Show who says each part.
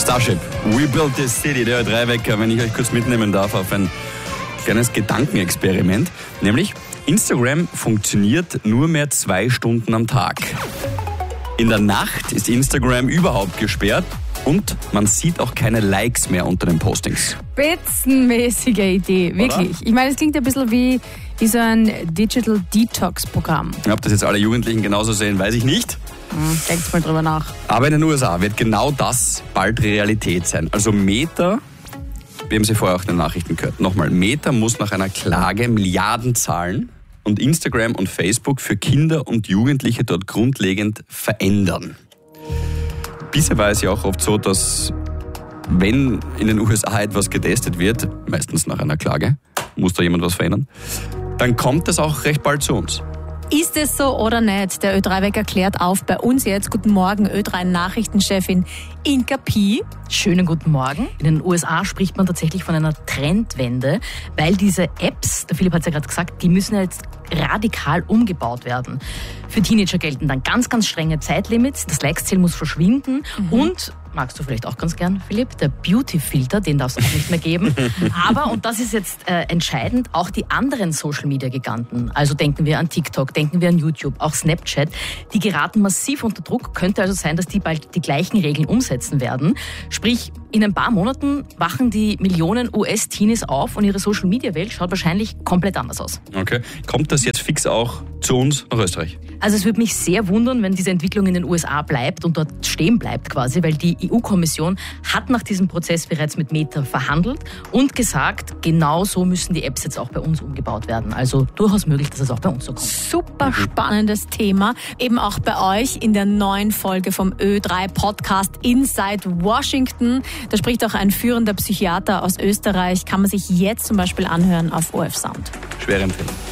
Speaker 1: Starship, We Built This City, der Dreiwecker, wenn ich euch kurz mitnehmen darf auf ein kleines Gedankenexperiment. Nämlich, Instagram funktioniert nur mehr 2 Stunden am Tag. In der Nacht ist Instagram überhaupt gesperrt und man sieht auch keine Likes mehr unter den Postings.
Speaker 2: Spitzenmäßige Idee, wirklich. Oder? Ich meine, es klingt ein bisschen wie so ein Digital Detox-Programm.
Speaker 1: Ob das jetzt alle Jugendlichen genauso sehen, weiß ich nicht.
Speaker 2: Denkt mal drüber nach.
Speaker 1: Aber in den USA wird genau das bald Realität sein. Also Meta, wir haben sie vorher auch in den Nachrichten gehört, nochmal, Meta muss nach einer Klage Milliarden zahlen und Instagram und Facebook für Kinder und Jugendliche dort grundlegend verändern. Bisher war es ja auch oft so, dass wenn in den USA etwas getestet wird, meistens nach einer Klage, muss da jemand was verändern, dann kommt das auch recht bald zu uns.
Speaker 2: Ist es so oder nicht? Der Ö3-Wecker klärt auf bei uns jetzt. Guten Morgen, Ö3-Nachrichtenchefin Inka Pi.
Speaker 3: Schönen guten Morgen. In den USA spricht man tatsächlich von einer Trendwende, weil diese Apps, der Philipp hat es ja gerade gesagt, die müssen ja jetzt radikal umgebaut werden. Für Teenager gelten dann ganz, ganz strenge Zeitlimits. Das Likes-Ziel muss verschwinden und, magst du vielleicht auch ganz gern, Philipp, der Beauty-Filter, den darf es auch nicht mehr geben. Aber, und das ist jetzt entscheidend, auch die anderen Social-Media-Giganten, also denken wir an TikTok, denken wir an YouTube, auch Snapchat, die geraten massiv unter Druck. Könnte also sein, dass die bald die gleichen Regeln umsetzen werden. Sprich, in ein paar Monaten wachen die Millionen US-Teenies auf und ihre Social-Media-Welt schaut wahrscheinlich komplett anders aus.
Speaker 1: Okay. Kommt das jetzt fix auch zu uns nach Österreich?
Speaker 3: Also es würde mich sehr wundern, wenn diese Entwicklung in den USA bleibt und dort stehen bleibt quasi, weil die EU-Kommission hat nach diesem Prozess bereits mit Meta verhandelt und gesagt, genau so müssen die Apps jetzt auch bei uns umgebaut werden. Also durchaus möglich, dass es auch bei uns so kommt.
Speaker 2: Super spannendes Thema. Eben auch bei euch in der neuen Folge vom Ö3-Podcast Inside Washington. Da spricht auch ein führender Psychiater aus Österreich. Kann man sich jetzt zum Beispiel anhören auf ORF Sound.
Speaker 1: Schwere Empfehlung.